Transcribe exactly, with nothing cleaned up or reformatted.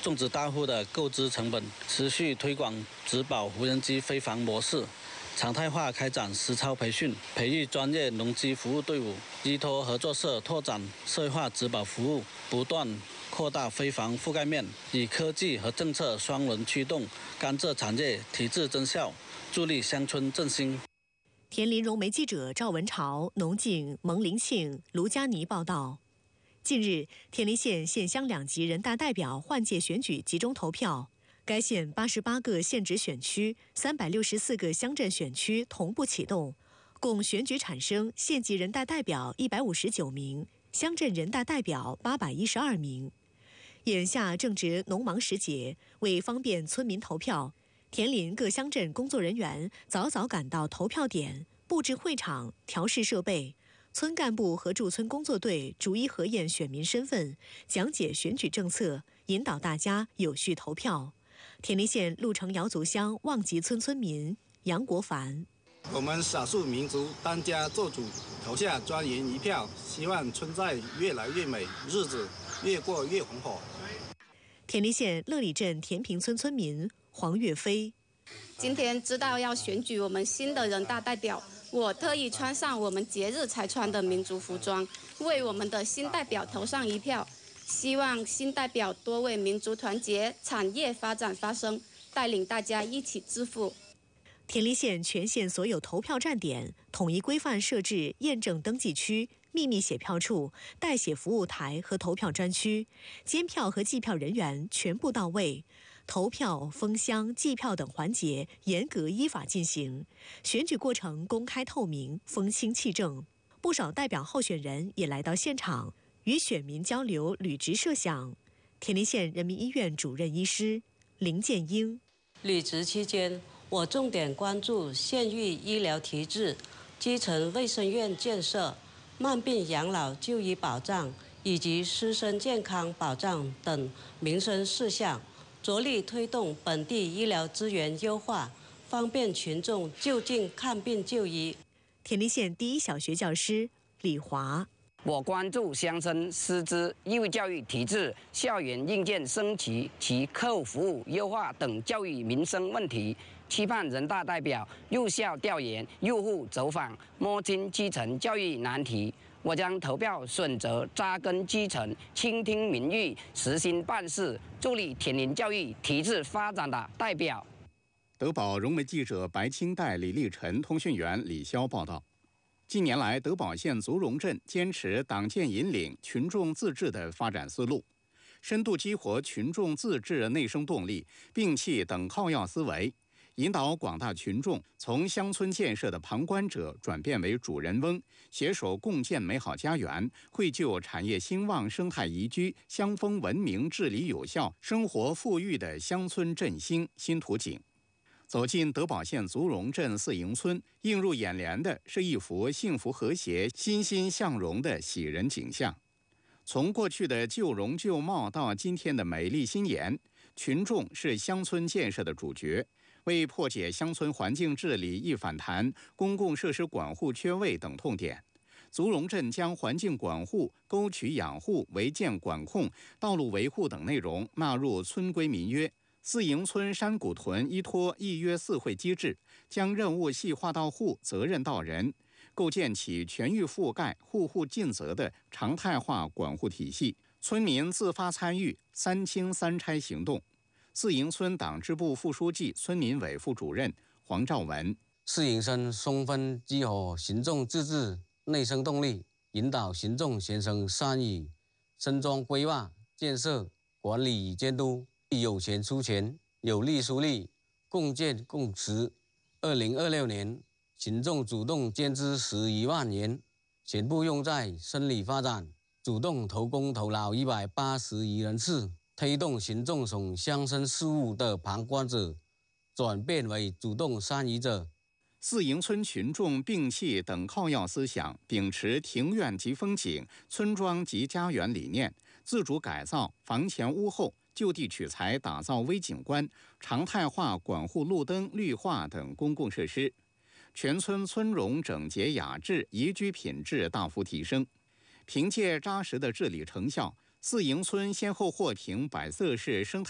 种植大户的购资成本，持续推广植保无人机飞防模式，常态化开展实操培训，培育专业农机服务队伍，依托合作社拓展社会化植保服务，不断扩大飞防覆盖面，以科技和政策双轮驱动甘蔗产业提质增效，助力乡村振兴。 田林融媒记者赵文朝、农警蒙林庆、卢佳妮报道。近日，田林县县乡两级人大代表换届选举集中投票，该县八十八个县直选区、三百六十四个乡镇选区同步启动，共选举产生县级人大代表一百五十九名，乡镇人大代表八百一十二名。眼下正值农忙时节，为方便村民投票，田林各乡镇工作人员早早赶到投票点，布置会场，调试设备。村干部和驻村工作队逐一核验选民身份，讲解选举政策，引导大家有序投票。田林县鹿城瑶族乡望集村村民杨国凡： 我们少数民族当家作主，投下庄严一票，希望村寨越来越美，日子越过越红火。 田林县乐里镇田平村村民黄月飞： 今天知道要选举我们新的人大代表，我特意穿上我们节日才穿的民族服装，为我们的新代表投上一票。希望新代表多为民族团结、产业发展发声，带领大家一起致富。 田林县全县所有投票站点统一规范设置验证登记区、秘密写票处、代写服务台和投票专区，监票和计票人员全部到位。投票、封箱、计票等环节严格依法进行，选举过程公开透明、风清气正。不少代表候选人也来到现场，与选民交流履职设想。田林县人民医院主任医师林建英： 履职期间，我重点关注县域医疗体制、基层卫生院建设、慢病养老就医保障以及师生健康保障等民生事项。着力推动本地医疗资源优化，方便群众就近看病就医。 田林县第一小学教师李华： 我关注乡村师资、义务教育体制、校园硬件升级及客户服务优化等教育民生问题，期盼人大代表入校调研、入户走访，摸清基层教育难题。我将投票选择扎根基层、倾听民意、实心办事，助力田林教育体制发展的代表。 德保融媒记者白清代、李立晨，通讯员李潇报道。近年来，德保县足荣镇坚持党建引领、群众自治的发展思路，深度激活群众自治内生动力，摒弃等靠要思维，引导广大群众从乡村建设的旁观者转变为主人翁，携手共建美好家园，绘就产业兴旺、生态宜居、乡风文明、治理有效、生活富裕的乡村振兴新图景。走进德保县足荣镇四营村，映入眼帘的是一幅幸福和谐、欣欣向荣的喜人景象。从过去的旧容旧貌到今天的美丽新颜，群众是乡村建设的主角。为破解乡村环境治理易反弹、公共设施管护缺位等痛点，足荣镇将环境管护、沟渠养护、违建管控、道路维护等内容纳入村规民约。四营村山谷屯依托一约四会机制，将任务细化到户、责任到人，构建起全域覆盖、户户尽责的常态化管护体系。村民自发参与三清三拆行动。四营村党支部副书记、村民委副主任黄兆文： 四营村充分激活群众自治内生动力，引导群众形成参与村庄规划、建设、管理与监督，有钱出钱，有力出力，共建共持。二零二六年，群众主动捐资十余万元，全部用在村里发展，主动投工投劳一百八十余人次。推动群众从乡村事务的旁观者转变为主动参与者。 四营村群众摒弃等靠要思想，秉持庭院即风景、村庄即家园理念，自主改造房前屋后，就地取材打造微景观，常态化管护路灯、绿化等公共设施，全村村容整洁雅致，宜居品质大幅提升。凭借扎实的治理成效，四营村先后获评百色市生态